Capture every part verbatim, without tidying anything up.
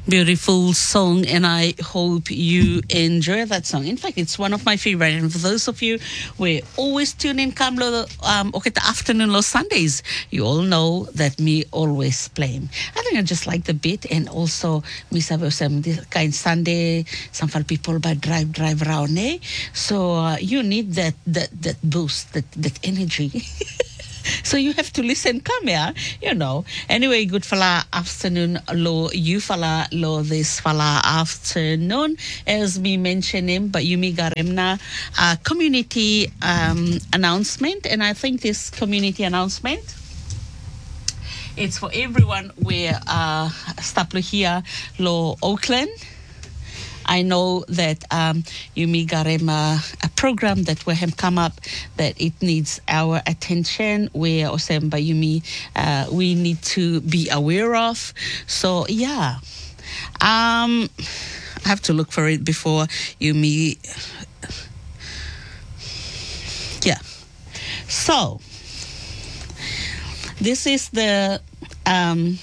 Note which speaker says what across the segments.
Speaker 1: Beautiful song, and I hope you enjoy that song. In fact, it's one of my favorite. And for those of you who always tune in, Kamlo, um, okay, the afternoon or Sundays, you all know that me always play. I think I just like the beat, and also me sabi some this kind Sunday, some for people by drive drive around, eh? So uh, you need that that that boost, that that energy. So you have to listen, come here, you know. Anyway, good fala afternoon, lo you fala lo this fala afternoon, as me mentioning, but you me garemna a community um, announcement, and I think this community announcement, it's for everyone where uh staplo here lo Oakland. I know that um, Yumi Garema, a program that we have come up, that it needs our attention, where Osemba Yumi, uh, we need to be aware of. So, yeah, um, I have to look for it before Yumi. Yeah. So, this is the Um,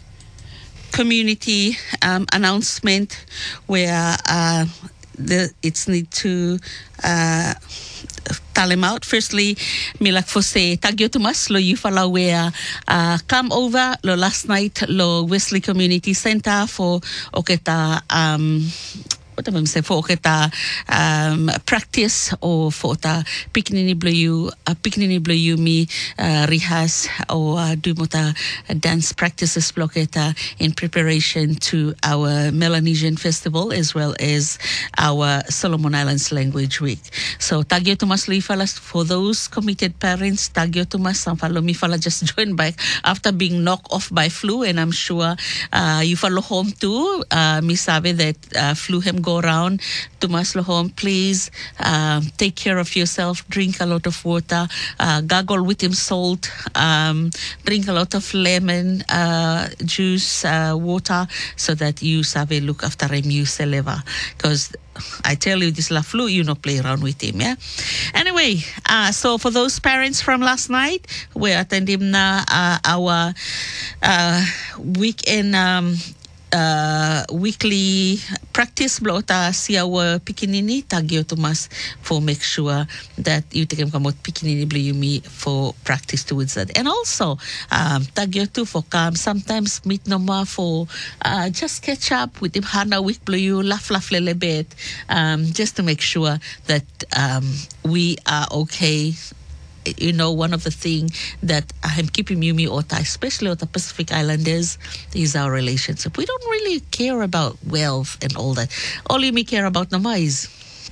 Speaker 1: community um, announcement where uh, the it's need to uh, tell them out. Firstly, milak fose tagyo tumas lo yufala where uh, come over lo last night lo Wesley Community Center for oketa um what am I say for oketa um practice or for ta piknini blue uh, piknini blue me uh, rehas or uh, do mota uh, dance practices bloketa in preparation to our Melanesian festival as well as our Solomon Islands Language Week. So tagyo tumas lo yufala for those committed parents, tagyo tumas some follow me fala just join back after being knocked off by flu, and I'm sure uh, you follow home too. Uh, me sabe that uh, flu hem go around to Maslo home. Please uh, take care of yourself. Drink a lot of water. Uh, gargle with him salt. Um, drink a lot of lemon uh, juice, uh, water, so that you sabe look after him, you saliva. Because I tell you, this la flu, you not play around with him, yeah? Anyway, uh, so for those parents from last night, we're attending na, uh, our uh, weekend um, uh, weekly practice blota si our pikinini tagyo tumas for make sure that you take him kamot pikinini bliyumi for practice towards that. And also um tagyo tu for come sometimes meet noma for uh, just catch up with him hana week blue laugh laugh little bit um just to make sure that um we are okay. You know, one of the things that I'm keeping Yumi Ota, especially with the Pacific Islanders, is our relationship. We don't really care about wealth and all that. All Yumi care about Nama is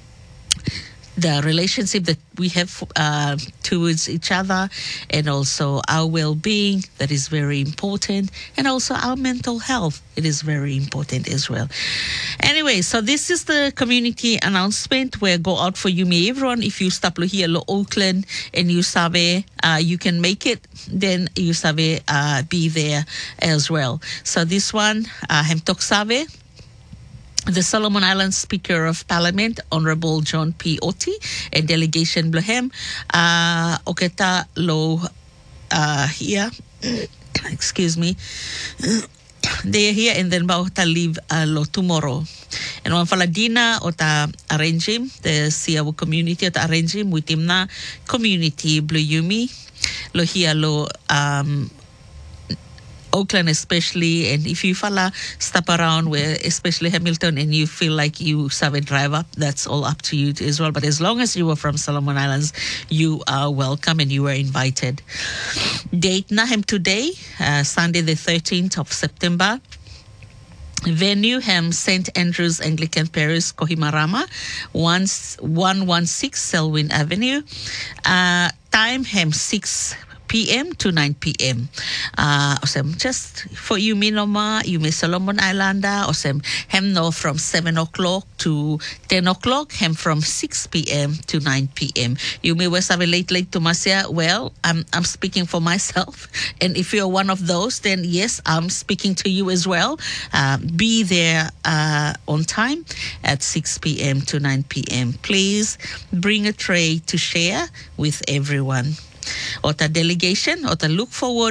Speaker 1: the relationship that we have uh, towards each other, and also our well-being, that is very important, and also our mental health, it is very important as well. Anyway, so this is the community announcement where go out for Yumi. Everyone, if you stop here lo Oakland and you sabe uh, you can make it, then you sabe uh, be there as well. So this one, uh, hem tok sabe, the Solomon Islands Speaker of Parliament, Honorable John P. Oti, and delegation Blohem, uh, oketa lo uh, here, excuse me, they are here and then ba ta leave uh, lo tomorrow. And one faladina o ta arrange him, the Siawa community o ta arrange him with him na community Blue Yumi, lo here lo um Oakland especially, and if you falla stop around where especially Hamilton and you feel like you sabe drive up, that's all up to you as well. But as long as you were from Solomon Islands, you are welcome and you were invited. Date Nahem today, uh, Sunday the thirteenth of September. Venue Hem Saint Andrews Anglican Parish, Kohimarama, one one six Selwyn Avenue. Uh, time Hem six p.m. to nine p.m. Uh, osem just for you minoma, you may Solomon Islander, osem hem no from seven o'clock to ten o'clock, hem from six p.m. to nine p.m. You may was have a late late to Masia. Well, I'm I'm speaking for myself, and if you're one of those, then yes, I'm speaking to you as well. Uh, be there uh, on time at six p.m. to nine p.m. Please bring a tray to share with everyone. Or the delegation, or the look forward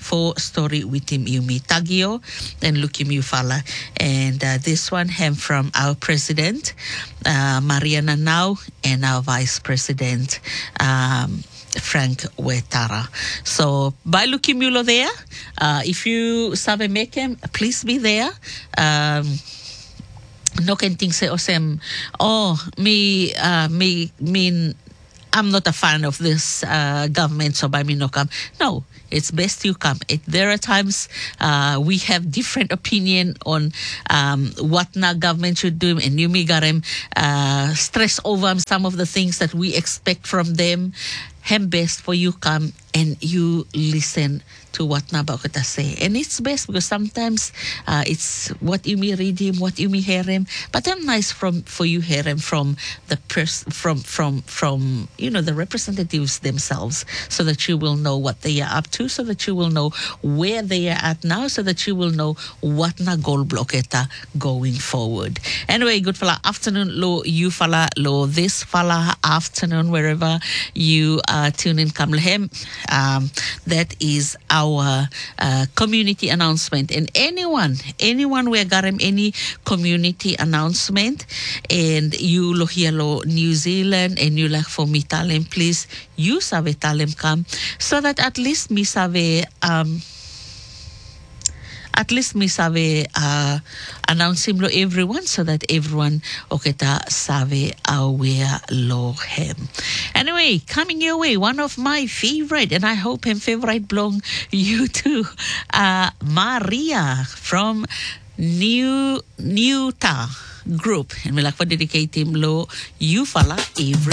Speaker 1: for story with him Yumi Tagio and Lukim Yufala. And uh, this one came from our president, uh, Mariana Now, and our vice president, um, Frank Wetara. So, by Lukim Yulo there, uh, if you sabe make him, please be there. Um, no can think say osem, oh, me, uh, me, mean, I'm not a fan of this uh, government, so by me no come. No, it's best you come. It, there are times uh, we have different opinion on um, what na government should do, and you may garem uh, stress over some of the things that we expect from them. Hem best for you come and you listen to what Nabakota say. And it's best because sometimes uh, it's what you may read him, what you may hear him. But then nice from for you hear him from the pers- from from from you know the representatives themselves, so that you will know what they are up to, so that you will know where they are at now, so that you will know what na goal blocketa going forward. Anyway, good fella afternoon, lo you fella lo this fella afternoon wherever you uh, tune in Kamlehem. Um, that is our uh, community announcement. And anyone, anyone we got him any community announcement, and you lo here lo New Zealand, and you like for me talem, please you save talem come, so that at least me save um at least me save uh, announce him lo everyone, so that everyone oketa save aware lo him. Anyway, coming your way, one of my favorite, and I hope him favorite belong you too, uh, Maria from New Newta group, and we like for dedicate him lo you fella every